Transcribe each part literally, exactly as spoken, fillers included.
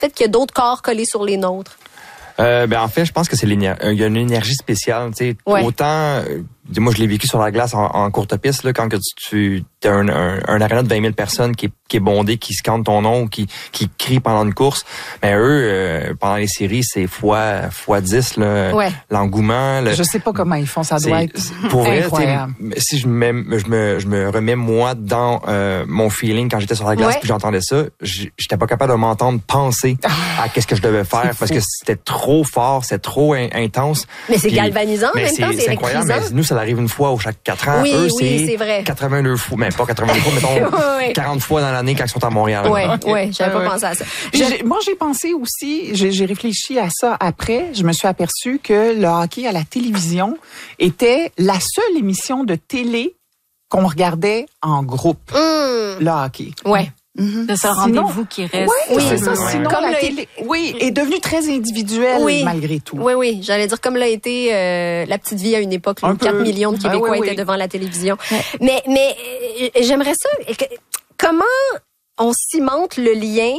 peut-être qu'il y a d'autres corps collés sur les nôtres? Euh, ben en fait, je pense que c'est l'énergie. Il y a une énergie spéciale, tu sais. Ouais. Autant, euh, moi je l'ai vécu sur la glace en, en courte piste là, quand que tu, tu as un, un, un aréna de vingt mille personnes qui est, qui est bondé, qui scande ton nom, qui qui crie pendant une course. Mais eux, euh, pendant les séries, c'est fois fois dix là, ouais. l'engouement. Le, je sais pas comment ils font, ça doit être pour vrai. Incroyable. Si je me je me je me remets moi dans euh, mon feeling quand j'étais sur la glace, ouais. puis j'entendais ça, j'étais pas capable de m'entendre penser à qu'est-ce que je devais faire parce que c'était trop fort, c'était trop in- intense. Mais c'est puis, galvanisant en même temps, c'est, c'est incroyable. Mais nous, ça arrive une fois au chaque quatre ans. Oui, Eux, oui, c'est, c'est vrai. quatre-vingt-deux fois, mais pas quatre-vingt-deux fois, mettons oui, oui. quarante fois dans l'année quand ils sont à Montréal. Oui, okay. oui, j'avais ouais, pas ouais. pensé à ça. J'ai, moi, j'ai pensé aussi, j'ai, j'ai réfléchi à ça après. Je me suis aperçue que le hockey à la télévision était la seule émission de télé qu'on regardait en groupe. Mm. Le hockey. Ouais. Mm-hmm. De ce rendez-vous qui reste. Oui, oui c'est ça. Ouais. Sinon, comme la télé, oui, est devenue très individuelle oui. malgré tout. Oui, oui. J'allais dire comme l'a été euh, La Petite Vie à une époque, où quatre millions de Québécois ah, oui, oui. étaient devant la télévision. Ouais. Mais, mais euh, j'aimerais ça. Que, comment on cimente le lien?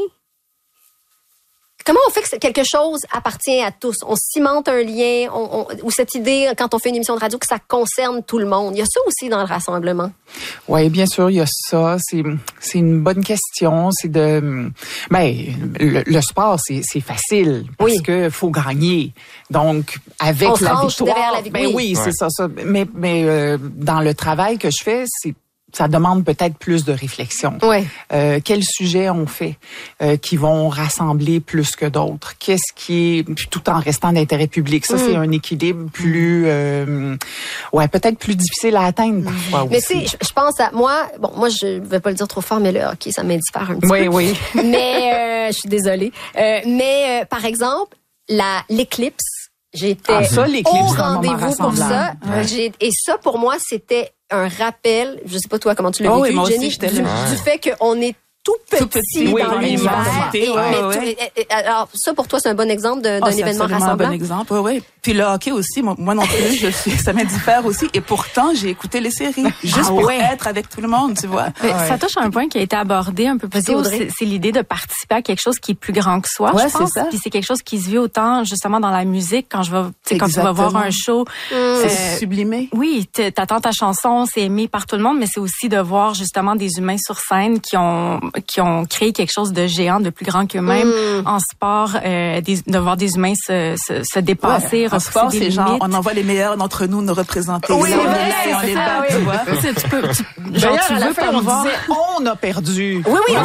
Comment on fait que quelque chose appartient à tous? On cimente un lien, on, on, ou cette idée, quand on fait une émission de radio, que ça concerne tout le monde. Il y a ça aussi dans le rassemblement. Oui, bien sûr, il y a ça. C'est, c'est une bonne question. C'est de, ben, le, le sport, c'est, c'est facile parce oui. que faut gagner. Donc, avec on la victoire, derrière la victoire. Ben oui, ouais. c'est ça, ça. Mais, mais euh, dans le travail que je fais, c'est ça demande peut-être plus de réflexion. Ouais. Euh, quels sujets on fait euh, qui vont rassembler plus que d'autres? Qu'est-ce qui est, tout en restant d'intérêt public? Ça, mm. c'est un équilibre plus, euh, ouais, peut-être plus difficile à atteindre parfois mais aussi. Mais tu sais, je pense à moi. Bon, moi, je vais pas le dire trop fort, mais là, ok, ça m'indiffère un petit oui, peu. Oui, oui. Mais euh, je suis désolée. Euh, mais euh, par exemple, la l'éclipse. J'étais ah, ça, au rendez-vous pour ça. Ouais. J'ai, et ça, pour moi, c'était un rappel, je sais pas toi comment tu l'as oh vécu, oui, Jenny, aussi, du, du fait qu'on est tout petit, tout petit oui, dans oui, l'univers. Oui, et, ouais, mais ouais. Tu, alors, ça, pour toi, c'est un bon exemple de, d'un oh, événement rassemblant? C'est un bon exemple, oui, oui. Puis le hockey aussi, moi, moi non plus, je suis, ça m'indiffère aussi. Et pourtant, j'ai écouté les séries, juste ah, pour ouais. être avec tout le monde, tu vois. Mais ouais. Ça touche à un point qui a été abordé un peu plus tôt. C'est, c'est l'idée de participer à quelque chose qui est plus grand que soi, ouais, je pense. C'est ça. Puis c'est quelque chose qui se vit autant, justement, dans la musique, quand je vais, tu sais, quand tu vas voir un show. Mmh. Euh, c'est sublimé. Oui, t'attends ta chanson, c'est aimé par tout le monde, mais c'est aussi de voir, justement, des humains sur scène qui ont, qui ont créé quelque chose de géant, de plus grand qu'eux-mêmes. Mmh. En sport, euh, des, de voir des humains se, se, se dépasser, ouais. En sport, des c'est limites. Genre, on envoie les meilleurs d'entre nous nous représenter. Oui, on ouais, les laisse, on les bat, tu vois. Tu, tu peux, tu, genre, tu à la veux fin, pas on voir. disait, on a perdu. Oui, oui, on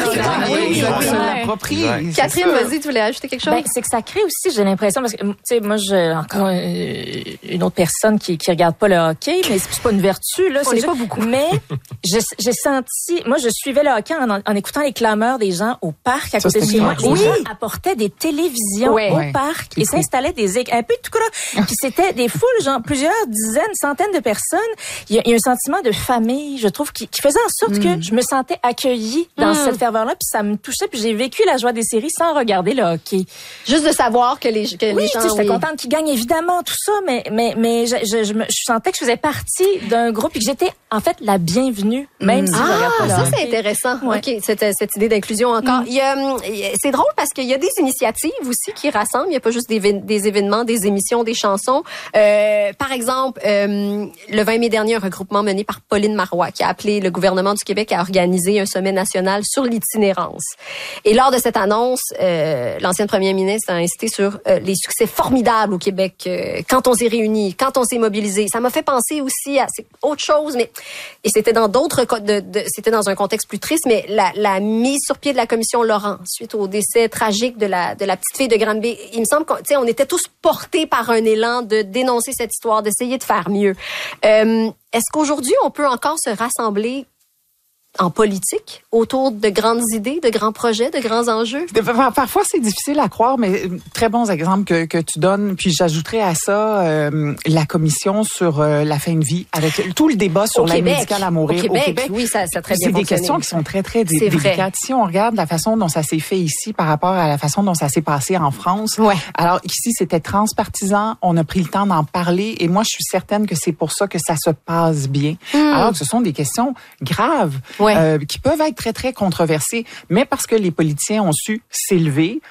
s'est l'approprie. Catherine, vas-y, tu voulais ajouter quelque chose? Ben, c'est que ça crée aussi, j'ai l'impression, parce que, tu sais, moi, je, encore une autre personne qui, qui regarde pas le hockey, mais c'est pas une vertu, là. On n'est pas beaucoup. Mais, j'ai, j'ai senti, moi, je suivais le hockey en, en écoutant les clameurs des gens au parc à ça, côté de chez moi. Les oui. gens apportaient des télévisions ouais. au ouais. parc et s'installaient des un peu tout là. Puis c'était des foules, genre plusieurs dizaines, centaines de personnes. Il y a, il y a un sentiment de famille, je trouve, qui, qui faisait en sorte mm. que je me sentais accueillie dans mm. cette ferveur-là, puis ça me touchait, puis j'ai vécu la joie des séries sans regarder le hockey. Juste de savoir que les, que oui, les gens... Oui, j'étais oui. contente qu'ils gagnent, évidemment, tout ça, mais mais mais je, je, je, me, je sentais que je faisais partie d'un groupe et que j'étais, en fait, la bienvenue, même mm. si ah, je regarde pas le ça, hockey. C'est intéressant. Ouais. OK, cette, cette idée d'inclusion encore. Mm. Il y a, c'est drôle parce qu'il y a des initiatives aussi qui rassemblent. Il n'y a pas juste des, des événements, des émissions, des chansons. Euh, par exemple, euh, le vingt mai dernier, un regroupement mené par Pauline Marois qui a appelé le gouvernement du Québec à organiser un sommet national sur l'itinérance. Et lors de cette annonce, euh, l'ancienne première ministre a insisté sur euh, les succès formidables au Québec euh, quand on s'est réunis, quand on s'est mobilisé. Ça m'a fait penser aussi à c'est autre chose, mais et c'était dans d'autres de, de, c'était dans un contexte plus triste, mais la, la mise sur pied de la commission Laurent suite au décès tragique de la de la petite fille de Granby. Il me semble qu'on tu sais on était tous portés par un élan de dénoncer cette histoire, d'essayer de faire mieux. Euh, est-ce qu'aujourd'hui, on peut encore se rassembler en politique autour de grandes idées, de grands projets, de grands enjeux? Parfois, c'est difficile à croire, mais très bons exemples que, que tu donnes. Puis j'ajouterais à ça euh, la commission sur euh, la fin de vie, avec tout le débat sur l'aide médicale à mourir au Québec. Au Québec. Oui, ça, ça a très bien C'est fonctionné. des questions qui sont très, très dé- délicates. Si on regarde la façon dont ça s'est fait ici par rapport à la façon dont ça s'est passé en France, ouais. alors ici, c'était transpartisan. On a pris le temps d'en parler et moi, je suis certaine que c'est pour ça que ça se passe bien. Mm. Alors que ce sont des questions graves. ouais. euh, qui peuvent être très, très controversés, mais parce que les politiciens ont su s'élever,